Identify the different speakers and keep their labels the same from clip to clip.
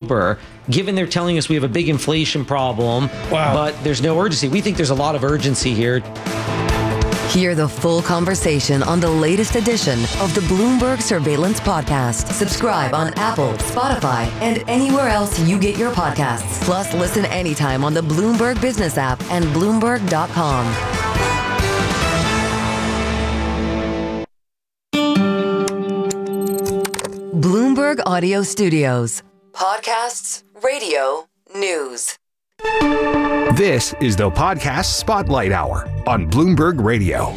Speaker 1: October, given they're telling us we have a big inflation problem, but there's no urgency. We think there's a lot of urgency here.
Speaker 2: Hear the full conversation on the latest edition of the Bloomberg Surveillance Podcast. Subscribe on Apple, Spotify, and anywhere else you get your podcasts. Plus, listen anytime on the Bloomberg Business app and Bloomberg.com. Bloomberg Audio Studios. Podcasts, radio, news.
Speaker 3: This is the Podcast Spotlight Hour on Bloomberg Radio.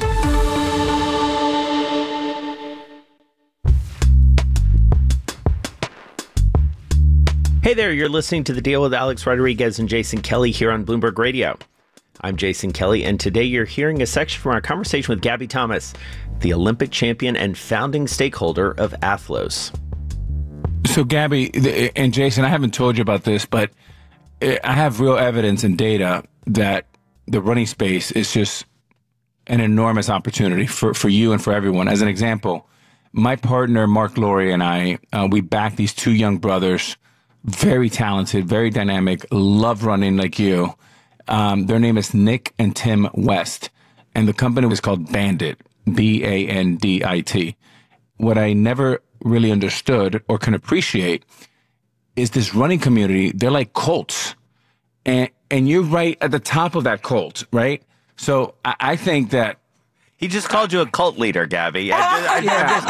Speaker 4: Hey there, you're listening to The Deal with Alex Rodriguez and Jason Kelly here on Bloomberg Radio. I'm Jason Kelly, and today you're hearing a section from our conversation with Gabby Thomas, the Olympic champion and founding stakeholder of Athlos.
Speaker 5: So, Gabby and Jason, I haven't told you about this, but I have real evidence and data that the running space is just an enormous opportunity for you and for everyone. As an example, my partner, Mark Laurie, and I, we back these two young brothers, very talented, very dynamic, love running like you. Their name is Nick and Tim West, and the company was called Bandit, Bandit. What I never really understood or can appreciate is this running community. They're like cults, and you're right at the top of that cult, right? So I think that
Speaker 4: he just called you a cult leader, Gabby. I'm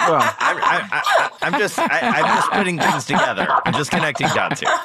Speaker 4: just putting things together. I'm just connecting dots here.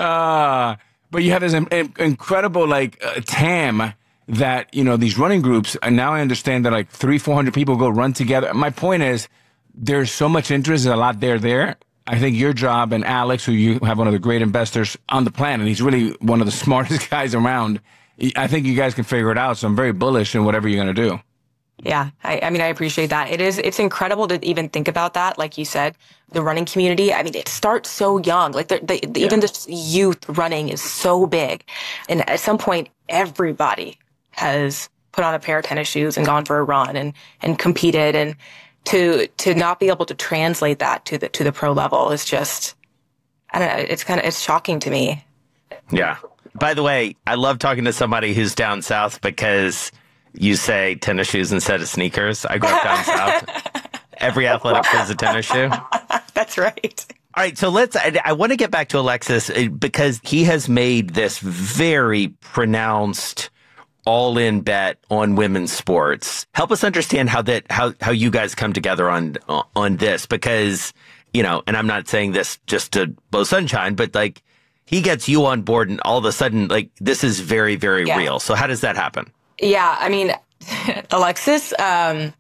Speaker 5: But you have this incredible TAM that, these running groups, and now I understand that 300-400 people go run together. My point is, there's so much interest, there's a lot there. I think your job and Alex, who you have one of the great investors on the planet, he's really one of the smartest guys around. I think you guys can figure it out. So I'm very bullish in whatever you're going to do.
Speaker 6: Yeah, I mean, I appreciate that. It's incredible to even think about that. Like you said, the running community, I mean, it starts so young. Even the youth running is so big. And at some point, everybody has put on a pair of tennis shoes and gone for a run and competed. And to not be able to translate that to the pro level is just, I don't know, it's shocking to me.
Speaker 4: Yeah. By the way, I love talking to somebody who's down south because you say tennis shoes instead of sneakers. I grew up down south. Every athletic wears a tennis shoe.
Speaker 6: That's right.
Speaker 4: All right, so I want to get back to Alexis because he has made this very pronounced all-in bet on women's sports. Help us understand how you guys come together on this, because, and I'm not saying this just to blow sunshine, but he gets you on board and all of a sudden, this is very, very real. So how does that happen?
Speaker 6: Yeah, I mean, Alexis, our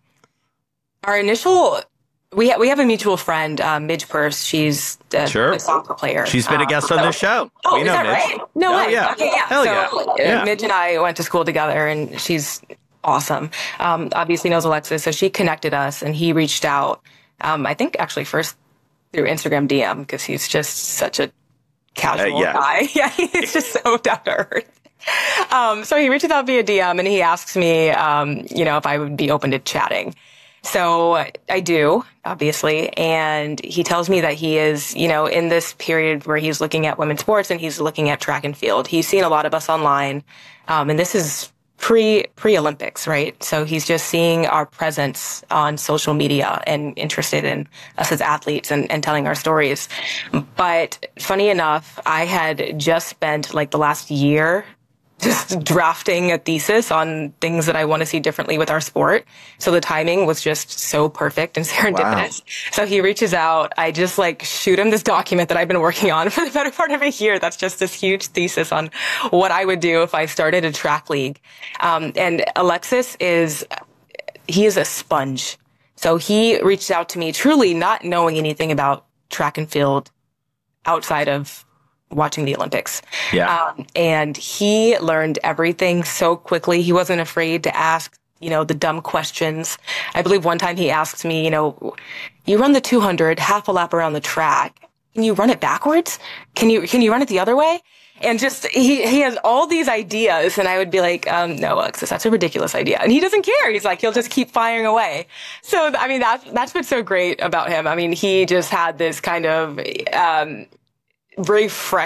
Speaker 6: initial, we have a mutual friend, Midge Purse. She's a soccer player.
Speaker 4: She's been a guest on this show.
Speaker 6: Oh,
Speaker 4: we
Speaker 6: is
Speaker 4: know
Speaker 6: that
Speaker 4: Midge.
Speaker 6: right? No way.
Speaker 4: Yeah.
Speaker 6: Okay, yeah.
Speaker 4: Hell
Speaker 6: so
Speaker 4: yeah.
Speaker 6: Midge and I went to school together, and she's awesome. Obviously knows Alexis, so she connected us, and he reached out. I think actually first through Instagram DM, because he's just such a casual guy. Yeah, he's just so down to earth. So he reaches out via DM and he asks me, if I would be open to chatting. So I do, obviously. And he tells me that he is, in this period where he's looking at women's sports and he's looking at track and field. He's seen a lot of us online. And this is pre-Olympics, right? So he's just seeing our presence on social media and interested in us as athletes and telling our stories. But funny enough, I had just spent the last year just drafting a thesis on things that I want to see differently with our sport. So the timing was just so perfect and serendipitous. Wow. So he reaches out. I just shoot him this document that I've been working on for the better part of a year. That's just this huge thesis on what I would do if I started a track league. And Alexis he is a sponge. So he reached out to me truly not knowing anything about track and field outside of watching the Olympics.
Speaker 4: Yeah.
Speaker 6: And he learned everything so quickly. He wasn't afraid to ask, the dumb questions. I believe one time he asked me, you run the 200 half a lap around the track. Can you run it backwards? Can you run it the other way? And just, he has all these ideas. And I would be like, no, Alexis, that's a ridiculous idea. And he doesn't care. He's he'll just keep firing away. So, I mean, that's what's so great about him. I mean, he just had this kind of, very fresh